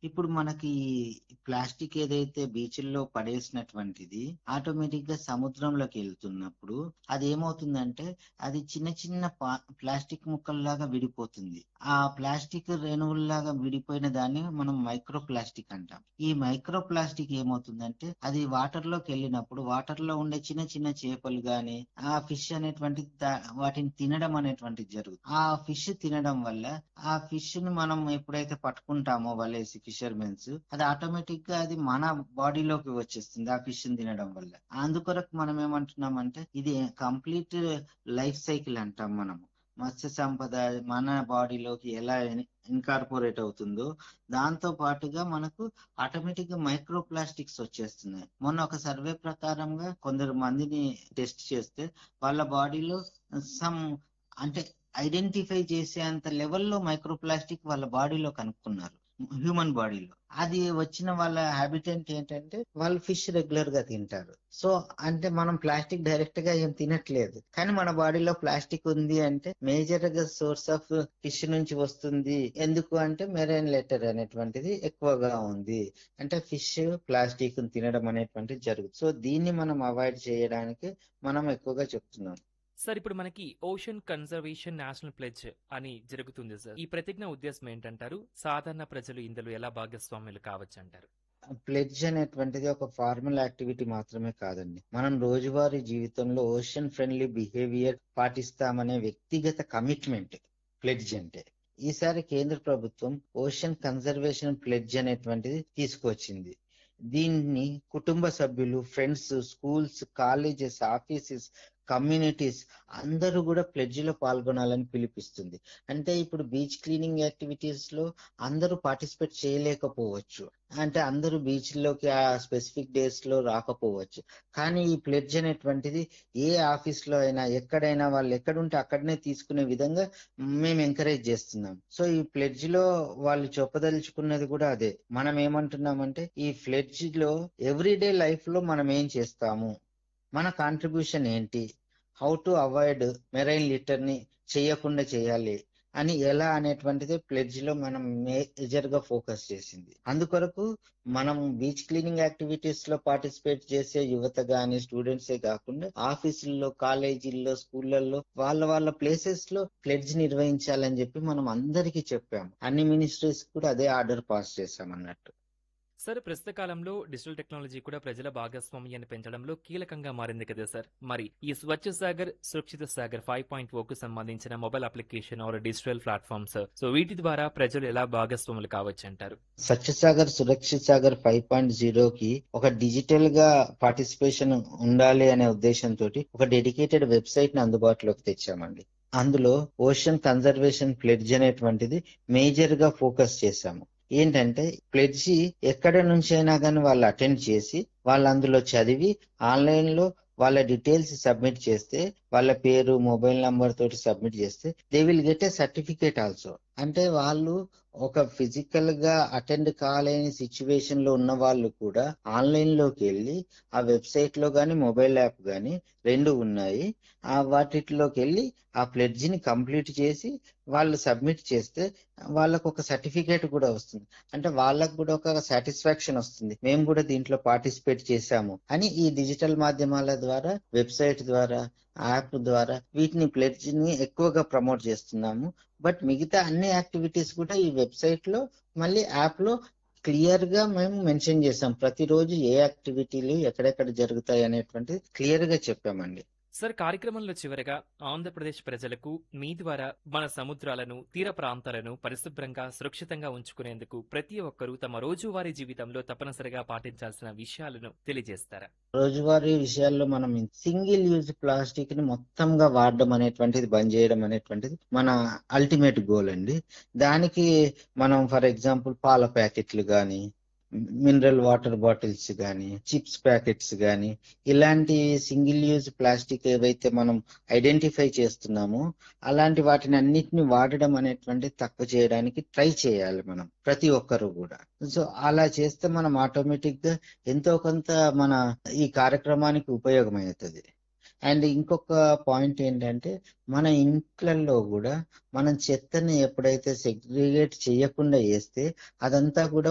ఇప్పుడు మనకి ప్లాస్టిక్ ఏదైతే బీచ్ల్లో పడేసినటువంటిది ఆటోమేటిక్ గా సముద్రంలోకి వెళ్తున్నప్పుడు అది ఏమవుతుందంటే అది చిన్న చిన్న ప్లాస్టిక్ ముక్కల్లాగా విడిపోతుంది. ఆ ప్లాస్టిక్ రేణువుల్లాగా విడిపోయిన దాన్ని మనం మైక్రో ప్లాస్టిక్ అంటాం. ఈ మైక్రో ప్లాస్టిక్ ఏమవుతుందంటే అది వాటర్ లోకి వెళ్ళినప్పుడు వాటర్ లో ఉండే చిన్న చిన్న చేపలు గాని ఆ ఫిష్ అనేటువంటి వాటిని తినడం అనేటువంటిది జరుగుతుంది. ఆ ఫిష్ తినడం వల్ల ఆ ఫిష్ ని మనం ఎప్పుడైతే పట్టుకుంటామో వలేసి ఫిషర్మెన్స్ అది ఆటోమేటిక్ గా అది మన బాడీలోకి వచ్చేస్తుంది ఆ ఫిష్ ని తినడం వల్ల. అందుకొరకు మనం ఏమంటున్నామంటే ఇది కంప్లీట్ లైఫ్ సైకిల్ అంటాం మనము. మత్స్య సంపద మన బాడీలోకి ఎలా ఇన్కార్పొరేట్ అవుతుందో దాంతో పాటుగా మనకు ఆటోమేటిక్ గా మైక్రో ప్లాస్టిక్స్ వచ్చేస్తున్నాయి. మొన్న ఒక సర్వే ప్రకారంగా కొందరు మందిని టెస్ట్ చేస్తే వాళ్ళ బాడీలో సమ్ అంటే ఐడెంటిఫై చేసేంత లెవెల్లో మైక్రో ప్లాస్టిక్ వాళ్ళ బాడీలో కనుక్కున్నారు, హ్యూమన్ బాడీలో. అది వచ్చిన వాళ్ళ హ్యాబిటెంట్ ఏంటంటే వాళ్ళు ఫిష్ రెగ్యులర్ గా తింటారు. సో అంటే మనం ప్లాస్టిక్ డైరెక్ట్ గా ఏం తినట్లేదు, కానీ మన బాడీలో ప్లాస్టిక్ ఉంది అంటే మేజర్ గా సోర్స్ ఆఫ్ ఫిష్ నుంచి వస్తుంది. ఎందుకు అంటే మెరైన్ లెటర్ అనేటువంటిది ఎక్కువగా ఉంది. అంటే ఫిష్ ప్లాస్టిక్ తినడం అనేటువంటిది జరుగుతుంది. సో దీన్ని మనం అవాయిడ్ చేయడానికి మనం ఎక్కువగా చెప్తున్నాం. సార్ ఇప్పుడు మనకి ఓషన్ కన్జర్వేషన్ నేషనల్ ప్లెడ్జ్ అని జరుగుతుంది సార్. ఈ ప్రతిజ్ఞ ఉద్దేశం ఏంటంటారు? సాధారణ ప్రజలు ఇందులో ఎలా భాగస్వాములు కావచ్చు అంటారు? ప్లెడ్జ్ అనేటువంటిది ఒక ఫార్మల్ యాక్టివిటీ మాత్రమే కాదండి. మనం రోజువారీ జీవితంలో ఓషన్ ఫ్రెండ్లీ బిహేవియర్ పాటిస్తామనే వ్యక్తిగత కమిట్మెంట్ ప్లెడ్జ్ అంటే. ఈసారి కేంద్ర ప్రభుత్వం ఓషన్ కన్జర్వేషన్ ప్లెడ్జ్ అనేటువంటిది తీసుకొచ్చింది. దీన్ని కుటుంబ సభ్యులు, friends, schools, colleges, offices, communities అందరూ కూడా ప్లెడ్జ్ లో పాల్గొనాలని పిలిపిస్తుంది. అంటే ఇప్పుడు బీచ్ క్లీనింగ్ యాక్టివిటీస్ లో అందరూ పార్టిసిపేట్ చేయలేకపోవచ్చు, అంటే అందరూ బీచ్ లోకి ఆ స్పెసిఫిక్ డేస్ లో రాకపోవచ్చు. కానీ ఈ ప్లెడ్జ్ అనేటువంటిది ఏ ఆఫీస్ లో అయినా ఎక్కడైనా వాళ్ళు ఎక్కడుంటే అక్కడనే తీసుకునే విధంగా మేము ఎంకరేజ్ చేస్తున్నాం. సో ఈ ప్లెడ్జ్ లో వాళ్ళు చెప్పదలుచుకున్నది కూడా అదే. మనం ఏమంటున్నామంటే ఈ ప్లెడ్జ్ లో ఎవ్రీడే లైఫ్ లో మనం ఏం చేస్తాము, మన కాంట్రిబ్యూషన్ ఏంటి, how to avoid marine litter ని చేయకుండా చేయాలి అని ఎలా అనేటువంటిది ప్లెడ్జ్ లో మనం మేజర్ గా ఫోకస్ చేసింది. అందుకొరకు మనం బీచ్ క్లీనింగ్ యాక్టివిటీస్ లో పార్టిసిపేట్ చేసే యువత గాని స్టూడెంట్సే కాకుండా ఆఫీసుల్లో, కాలేజీల్లో, స్కూళ్ళల్లో వాళ్ళ ప్లేసెస్ లో ప్లెడ్జ్ నిర్వహించాలని చెప్పి మనం అందరికీ చెప్పాము. అన్ని మినిస్ట్రీస్ కూడా అదే ఆర్డర్ పాస్ చేశాం అన్నట్టు. సార్ ప్రస్తుత కాలంలో డిజిటల్ టెక్నాలజీ కూడా ప్రజల భాగస్వామ్యాన్ని పెంచడంలో కీలకంగా మారింది కదా సార్. మరి ఈ స్వచ్ఛ సాగర్ సురక్షిత సాగర్ 5.0 కు సంబంధించిన mobile application are digital platforms so వీటి ద్వారా ప్రజలు ఎలా భాగస్వాములు కావచ్చు అంటారు? స్వచ్ఛ సాగర్ సురక్షిత్ సాగర్ 5.0కి ఒక డిజిటల్ గా పార్టిసిపేషన్ ఉండాలి అనే ఉద్దేశంతో ఒక డెడికేటెడ్ వెబ్సైట్ ని అందుబాటులోకి తెచ్చామండి. అందులో ఓషన్ కన్జర్వేషన్ ప్లెడ్జ్ అనేటువంటిది మేజర్ గా ఫోకస్ చేశాము. ఏంటంటే ప్లెడ్జి ఎక్కడ నుంచి అయినా కానీ వాళ్ళు అటెండ్ చేసి వాళ్ళు అందులో చదివి ఆన్లైన్ లో వాళ్ళ డీటెయిల్స్ సబ్మిట్ చేస్తే, వాళ్ళ పేరు, మొబైల్ నంబర్ తోటి సబ్మిట్ చేస్తే they will get a certificate also. అంటే వాళ్ళు ఒక ఫిజికల్ గా అటెండ్ కాలేని సిచ్యువేషన్ లో ఉన్న వాళ్ళు కూడా ఆన్లైన్ లోకి వెళ్ళి ఆ వెబ్సైట్ లో గాని మొబైల్ యాప్ గాని రెండు ఉన్నాయి, ఆ వాటిలోకి వెళ్ళి ఆ ప్లెడ్జ్ ని కంప్లీట్ చేసి వాళ్ళు సబ్మిట్ చేస్తే వాళ్ళకు ఒక సర్టిఫికేట్ కూడా వస్తుంది. అంటే వాళ్ళకు కూడా ఒక సాటిస్ఫాక్షన్ వస్తుంది, మేము కూడా దీంట్లో పార్టిసిపేట్ చేశాము అని. ఈ డిజిటల్ మాధ్యమాల ద్వారా, వెబ్సైట్ ద్వారా, యాప్ ద్వారా వీటిని ప్లెడ్జ్ ని ఎక్కువగా ప్రమోట్ చేస్తున్నాము. బట్ మిగతా అన్ని యాక్టివిటీస్ కూడా ఈ వెబ్సైట్ లో మళ్ళీ యాప్ లో క్లియర్ గా మేము మెన్షన్ చేసాం. ప్రతిరోజు ఏ యాక్టివిటీలు ఎక్కడెక్కడ జరుగుతాయి అనేటువంటిది క్లియర్ గా చెప్పామండి. సార్ కార్యక్రమంలో చివరగా ఆంధ్రప్రదేశ్ ప్రజలకు మీ ద్వారా మన సముద్రాలను, తీర ప్రాంతాలను పరిశుభ్రంగా, సురక్షితంగా ఉంచుకునేందుకు ప్రతి ఒక్కరూ తమ రోజువారీ జీవితంలో తప్పనిసరిగా పాటించాల్సిన విషయాలను తెలియజేస్తారా? రోజువారీ విషయాల్లో మనం సింగిల్ యూజ్ ప్లాస్టిక్ ని మొత్తంగా వాడడం అనేటువంటిది బంద్ చేయడం అనేటువంటిది మన అల్టిమేట్ గోల్ అండి. దానికి మనం ఫర్ ఎగ్జాంపుల్ పాల ప్యాకెట్లు కానీ, మినరల్ వాటర్ బాటిల్స్ కానీ, చిప్స్ ప్యాకెట్స్ కానీ, ఇలాంటి సింగిల్ యూజ్ ప్లాస్టిక్ ఏవైతే మనం ఐడెంటిఫై చేస్తున్నామో అలాంటి వాటిని అన్నిటిని వాడడం అనేటువంటిది తక్కువ చేయడానికి ట్రై చేయాలి మనం ప్రతి ఒక్కరు కూడా. సో అలా చేస్తే మనం ఆటోమేటిక్ గా ఎంతో కొంత మన ఈ కార్యక్రమానికి ఉపయోగమవుతుంది. అండ్ ఇంకొక పాయింట్ ఏంటంటే మన ఇంట్లలో కూడా మనం చెత్తని ఎప్పుడైతే సెగ్రిగేట్ చేయకుండా వేస్తే అదంతా కూడా